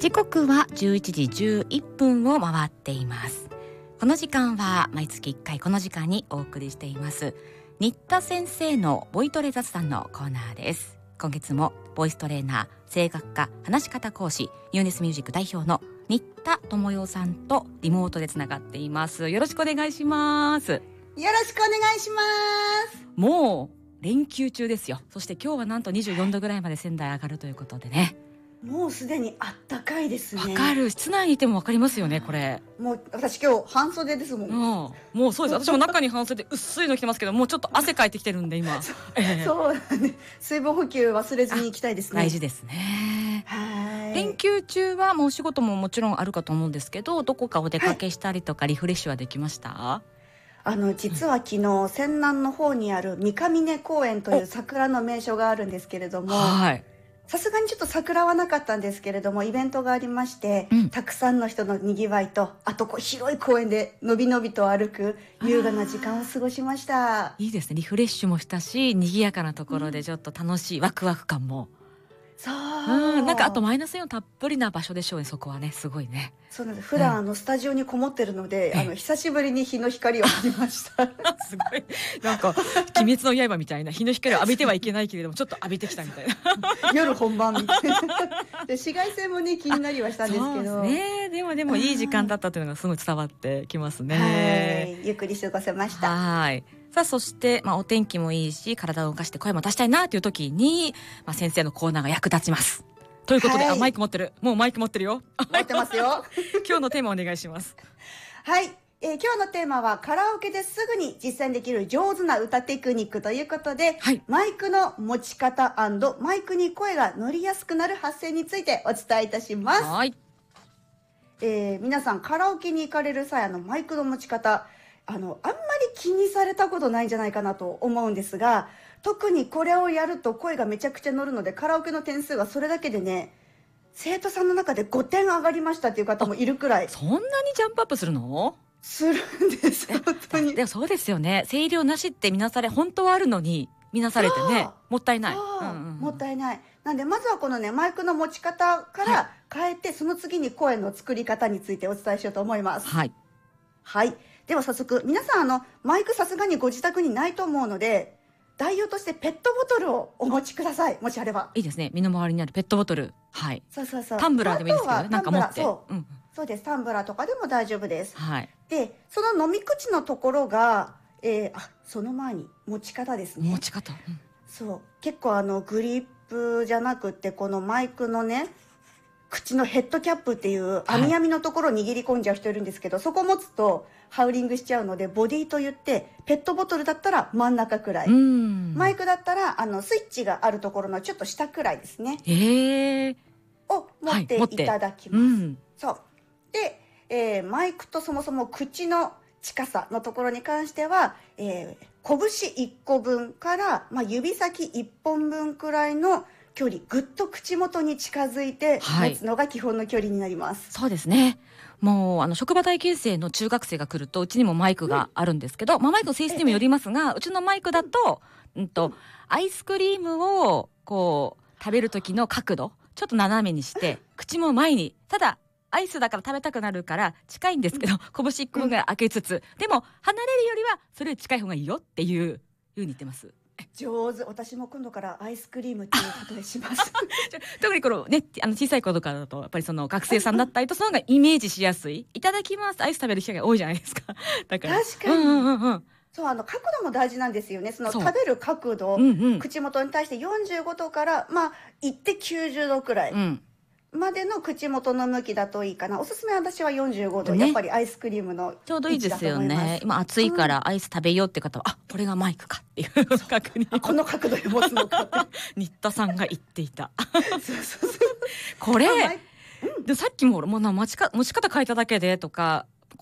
時刻は11時11分を回っています。この時間は毎月1回この時間にお送りしています新田先生のボイトレ雑談のコーナーです。今月もボイストレーナー、声楽家、話し方講師、ニューネスミュージック代表の新田智代さんとリモートでつながっています。よろしくお願いします。 よろしくお願いします。 もう連休中ですよ。そして今日はなんと24度ぐらいまで仙台上がるということでね。 もうすでにあったかいですね。 わかる。室内にいてもわかりますよね、これ。 もう私今日半袖ですもん。 もうそうです。私も中に半袖薄いの着てますけど、もうちょっと汗かいてきてるんで今。 そうだね。水分補給忘れずに行きたいですね。 大事ですね。 はい。 連休中はもうお仕事ももちろんあるかと思うんですけど、どこかお出かけしたりとかリフレッシュはできました？ 実は昨日泉南の方にある三ヶ峰公園という桜の名所があるんですけれども、 はい。 さすがにちょっと桜はなかったんですけれども、イベントがありまして、たくさんの人のにぎわいと、あと広い公園でのびのびと歩く優雅な時間を過ごしました。 いいですね。リフレッシュもしたし、賑やかなところでちょっと楽しい、ワクワク感も。 そう。 なんかあとマイナスイオンたっぷりな場所でしょうね。そこはね、すごいね。 そうなんです。普段スタジオにこもってるので、久しぶりに日の光を浴びました。 すごい。なんか鬼滅の刃みたいな、日の光を浴びてはいけないけれどもちょっと浴びてきたみたいな。 夜本番みたいな。で紫外線もね気になりはしたんですけど。 そうですね。でもいい時間だったというのがすごい伝わってきますね。 はい。ゆっくり過ごせました。 はい。さあそして、お天気もいいし体を動かして声も出したいなという時に、先生のコーナーが役立ちます。ということで、マイク持ってる。もうマイク持ってるよ。 持ってますよ。 今日のテーマお願いします。 はい。今日のテーマはカラオケですぐに実践できる上手な歌テクニックということで、 はい、 マイクの持ち方&マイクに声が乗りやすくなる発声についてお伝えいたします。 はい。 皆さんカラオケに行かれる際マイクの持ち方あんまり気にされたことないんじゃないかなと思うんですが、特にこれをやると声がめちゃくちゃ乗るので、カラオケの点数がそれだけでね、生徒さんの中で5点上がりましたっていう方もいるくらい。 そんなにジャンプアップするの？ するんです本当に。 でもそうですよね。声量なしって見なされ、本当はあるのに見なされてね、もったいない。 もったいない。なんでまずはこのねマイクの持ち方から変えて、その次に声の作り方についてお伝えしようと思います。 はい。 はい。では早速皆さんマイクさすがにご自宅にないと思うので、代用としてペットボトルをお持ちください。もしあれば。 いいですね。身の回りにあるペットボトル。はい。 そうそうそう。 タンブラーでもいいですけど、なんか持って。 そうです。タンブラーとかでも大丈夫です。 はい。 で、その飲み口のところが、その前に持ち方ですね。 持ち方。 そう。結構グリップじゃなくって、このマイクのね、口のヘッドキャップっていう網網のところを握り込んじゃう人いるんですけど、そこ持つとハウリングしちゃうので、ボディと言ってペットボトルだったら真ん中くらい、マイクだったらスイッチがあるところのちょっと下くらいですね、を持っていただきます、そうで、マイクとそもそも口の近さのところに関しては、拳1個分から、指先1本分くらいの距離、ぐっと口元に近づいて持つのが基本の距離になります。 そうですね。もう職場体験生の中学生が来ると、うちにもマイクがあるんですけど、マイクの性質にもよりますが、うちのマイクだと、アイスクリームをこう食べる時の角度ちょっと斜めにして口も前に、ただアイスだから食べたくなるから近いんですけど、拳1個分ぐらい開けつつ、でも離れるよりはそれより近い方がいいよっていう風に言ってます。 上手。私も今度からアイスクリームっていう例えします特にこのね、小さい子とかだとやっぱりその学生さんだったりと、その方がイメージしやすい。いただきますアイス食べる機会が多いじゃないですか。だから確かに、そう角度も大事なんですよね。その食べる角度、口元に対して45度から行って90度くらい、までの口元の向きだといいかな。おすすめは私は45度、やっぱりアイスクリームのちょうどいいですよね。今暑いからアイス食べようって方は、これがマイクかっていう確認、 この角度で持つのかって新田さんが言っていたこれでさっきも持ち方変えただけでとか